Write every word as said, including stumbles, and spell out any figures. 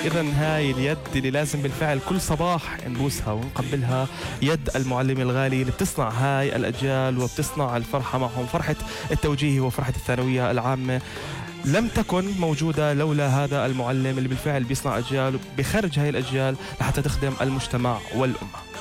إذا هاي اليد اللي لازم بالفعل كل صباح نبوسها ونقبلها، يد المعلم الغالي اللي بتصنع هاي الأجيال وبتصنع الفرحة معهم، فرحة التوجيه وفرحة الثانوية العامة لم تكن موجودة لولا هذا المعلم اللي بالفعل بيصنع أجيال بخرج هاي الأجيال لحتى تخدم المجتمع والأمة.